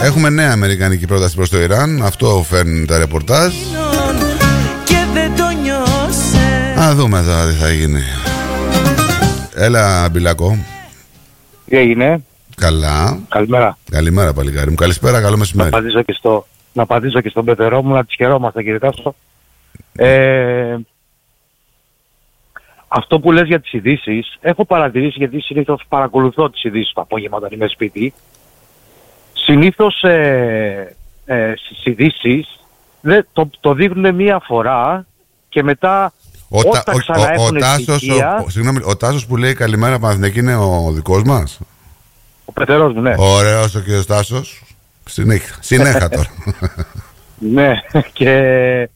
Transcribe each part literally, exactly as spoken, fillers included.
Έχουμε νέα αμερικανική πρόταση προς το Ιράν. Αυτό φέρνουν τα ρεπορτάζ. Α, δούμε τώρα τι θα γίνει. Έλα, Μπιλάκο. Τι έγινε? Καλά. Καλημέρα. Καλημέρα, παλικάρι μου. Καλησπέρα, καλό μεσημέρι. Να απαντήσω και, στο, να απαντήσω και στον πεθερό μου, να τις χαιρόμαστε, κύριε Τάσο. Ε, αυτό που λες για τις ειδήσεις, έχω παρατηρήσει, γιατί συνήθως παρακολουθώ τις ειδήσεις το απόγευμα όταν είμαι σπίτι. Συνήθως ε, ε, στις ειδήσεις το, το δείχνουν μία φορά και μετά ο, όταν ο, ξαναέχουν ο, ο, Τάσος, στοιχεία... ο, συγγνώμη, ο Τάσος που λέει καλημέρα Παναθηναϊκή είναι ο δικός μας. Ο πεθερός μου, ναι. Ωραίος ο κύριος Τάσος. Συνέχεια, συνέχεια τώρα. Ναι, και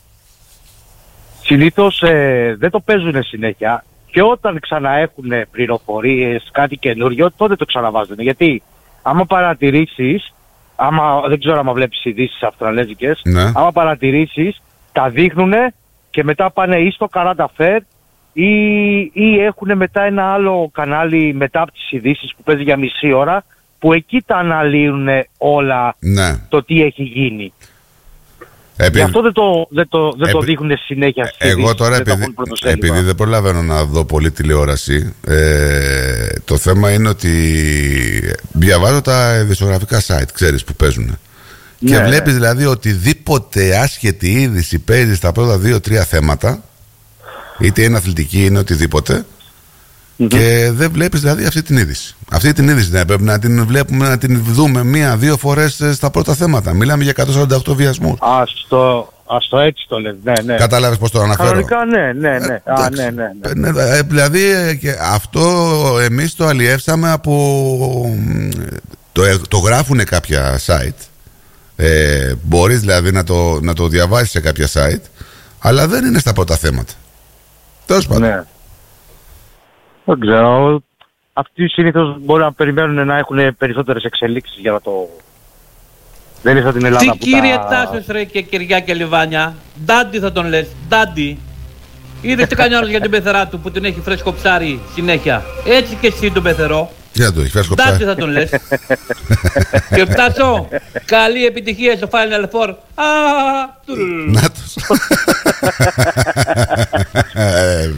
συνήθως ε, δεν το παίζουν συνέχεια και όταν ξαναέχουν πληροφορίες, κάτι καινούριο, τότε το ξαναβάζουν. Γιατί άμα παρατηρήσεις, άμα, δεν ξέρω άμα βλέπεις ειδήσεις αυστραλέζικες, ναι. άμα παρατηρήσεις, τα δείχνουν και μετά πάνε ή στο Current Affair ή, ή έχουν μετά ένα άλλο κανάλι μετά από τις ειδήσεις που παίζει για μισή ώρα, που εκεί τα αναλύουν όλα, ναι, το τι έχει γίνει. Επί... Γι' αυτό δεν το, δεν το, δεν Επί... το δείχνουν συνέχεια στις Εγώ ειδήσεις, τώρα επειδή, επειδή δεν προλαβαίνω να δω πολύ τηλεόραση, ε, το θέμα είναι ότι διαβάζω τα ειδησιογραφικά site, ξέρεις, που παίζουν. Ναι, και βλέπεις ναι. δηλαδή οτιδήποτε άσχετη είδηση παίζει στα πρώτα δύο τρία θέματα, είτε είναι αθλητική είτε οτιδήποτε, mm-hmm. και δεν βλέπεις δηλαδή αυτή την είδηση. Αυτή την είδηση ναι, πρέπει να την βλέπουμε, να την δούμε μία-δύο φορές στα πρώτα θέματα. Μιλάμε για εκατόν σαράντα οκτώ βιασμούς. Ας το, ας το έτσι το λες, ναι, ναι. Κατάλαβες πώς το αναφέρω? Κανονικά ναι, ναι, ναι. Ε, Α, ναι, ναι, ναι. ναι δηλαδή και αυτό εμείς το αλλιεύσαμε από... Το, το γράφουν κάποια site. Ε, μπορείς δηλαδή να το, να το διαβάσεις σε κάποια site, αλλά δεν είναι στα πρώτα θέματα. Τέλος πάντων. Ναι. Δεν ξέρω. Αυτοί συνήθως μπορεί να περιμένουν να έχουν περισσότερες εξελίξεις για να το... Δεν είναι σαν την Ελλάδα. Τι κύριε τα... Τάσος ρε και Κυριά και Λιβάνια, Ντάντι θα τον λες, Ντάντι. Είδες τι κάνει άλλος για την πεθερά του που την έχει φρέσκο ψάρι συνέχεια. Έτσι και εσύ τον πεθερό. Για το έχει φρέσκο ψάρι. Ντάντι θα τον λες. Και Τάσο, καλή επιτυχία στο Final Four. Α, Νάτος.